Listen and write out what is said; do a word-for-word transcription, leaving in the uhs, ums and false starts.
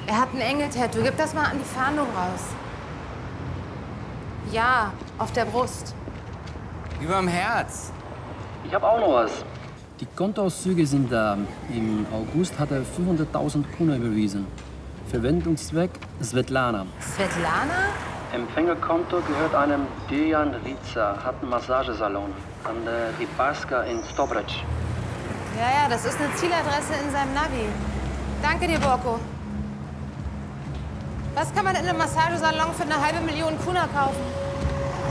Er hat ein Engel-Tattoo. Gib das mal an die Fahndung raus. Ja, auf der Brust. Überm Herz. Ich habe auch noch was. Die Kontoauszüge sind da. Im August hat er fünfhunderttausend Kuna überwiesen. Verwendungszweck Svetlana. Svetlana? Empfängerkonto gehört einem Dejan Riza, hat einen Massagesalon an der Ribarska in Stobrec. Ja, ja, das ist eine Zieladresse in seinem Navi. Danke dir, Borko. Was kann man in einem Massagesalon für eine halbe Million Kuna kaufen?